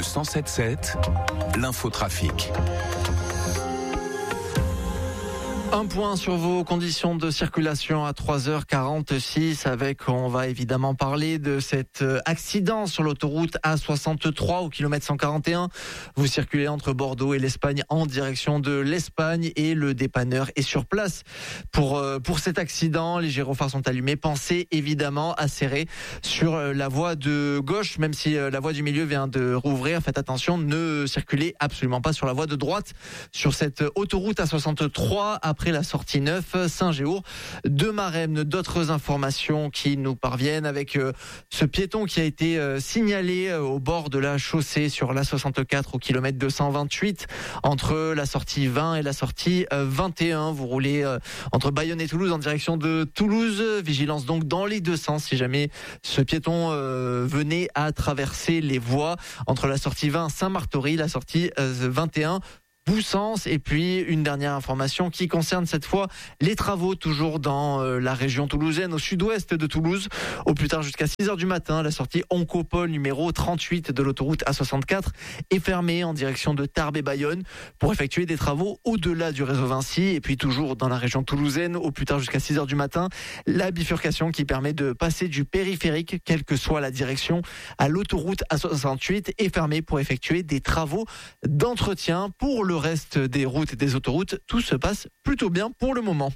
107.7, l'infotrafic. Un point sur vos conditions de circulation à 3h46 avec, on va évidemment parler de cet accident sur l'autoroute A63 au kilomètre 141. Vous circulez entre Bordeaux et l'Espagne en direction de l'Espagne et le dépanneur est sur place. Pour cet accident, les gyrophares sont allumés. Pensez évidemment à serrer sur la voie de gauche, même si la voie du milieu vient de rouvrir. Faites attention, ne circulez absolument pas sur la voie de droite sur cette autoroute A63 après la sortie 9 Saint-Géour de Maremne. D'autres informations qui nous parviennent avec ce piéton qui a été signalé au bord de la chaussée sur l'A64 au kilomètre 228 entre la sortie 20 et la sortie 21. Vous roulez entre Bayonne et Toulouse en direction de Toulouse. Vigilance donc dans les deux sens si jamais ce piéton venait à traverser les voies entre la sortie 20 Saint-Martory, la sortie 21 Boussens. Et puis une dernière information qui concerne cette fois les travaux toujours dans la région toulousaine au sud-ouest de Toulouse. Au plus tard jusqu'à 6h du matin, la sortie Oncopole numéro 38 de l'autoroute A64 est fermée en direction de Tarbes et Bayonne pour effectuer des travaux au-delà du réseau Vinci. Et puis toujours dans la région toulousaine, au plus tard jusqu'à 6h du matin, la bifurcation qui permet de passer du périphérique, quelle que soit la direction, à l'autoroute A68 est fermée pour effectuer des travaux d'entretien. Pour le reste des routes et des autoroutes, tout se passe plutôt bien pour le moment.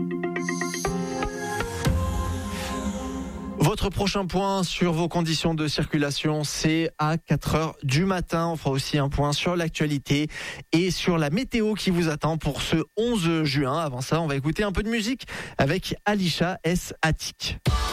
Votre prochain point sur vos conditions de circulation, c'est à 4h du matin. On fera aussi un point sur l'actualité et sur la météo qui vous attend pour ce 11 juin. Avant ça, on va écouter un peu de musique avec Alisha S. Attic.